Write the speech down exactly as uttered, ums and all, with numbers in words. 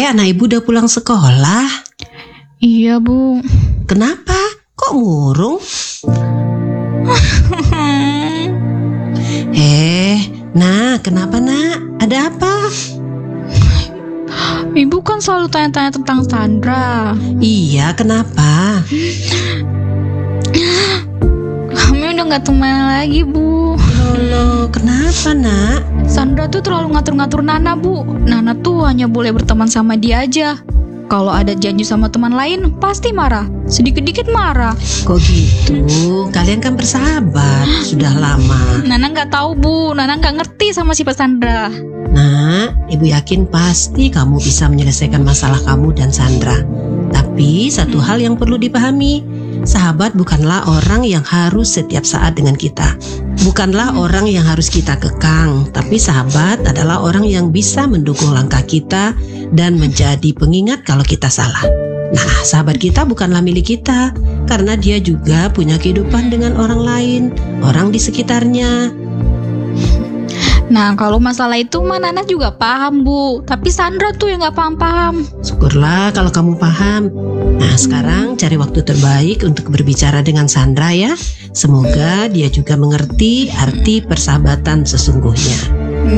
anak ibu udah pulang sekolah? Iya, Bu. Kenapa? Kok murung? Eh, nak, kenapa nak? Ada apa? Ibu kan selalu tanya-tanya tentang Sandra. Iya, kenapa? Kami udah gak teman lagi, Bu. Loh, kenapa nak? Sandra tuh terlalu ngatur-ngatur Nana, Bu. Nana tuh hanya boleh berteman sama dia aja. Kalau ada janji sama teman lain, pasti marah. Sedikit-dikit marah. Kok gitu? Kalian kan bersahabat sudah lama. Nana gak tahu, Bu. Nana gak ngerti sama sifat Sandra. Nak, ibu yakin pasti kamu bisa menyelesaikan masalah kamu dan Sandra. Tapi satu hal yang perlu dipahami, sahabat bukanlah orang yang harus setiap saat dengan kita. Bukanlah orang yang harus kita kekang, tapi sahabat adalah orang yang bisa mendukung langkah kita dan menjadi pengingat kalau kita salah. Nah, sahabat kita bukanlah milik kita, karena dia juga punya kehidupan dengan orang lain, orang di sekitarnya. Nah, kalau masalah itu mah Nana juga paham, Bu. Tapi Sandra tuh yang gak paham-paham. Syukurlah kalau kamu paham. Nah, sekarang cari waktu terbaik untuk berbicara dengan Sandra ya. Semoga dia juga mengerti arti persahabatan sesungguhnya.